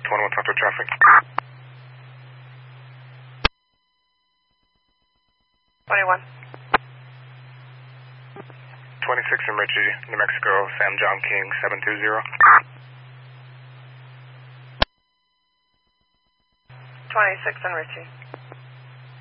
21 talk to traffic. 21. 26 in Ritchie, New Mexico, Sam John King, 720. 26 in Ritchie.